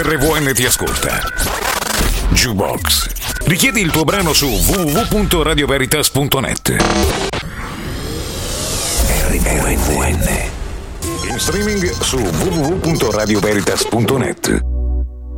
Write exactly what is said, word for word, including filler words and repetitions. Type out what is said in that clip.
R V N ti ascolta. Jukebox. Richiedi il tuo brano su w w w punto radio veritas punto net. R V N. In streaming su w w w punto radio veritas punto net.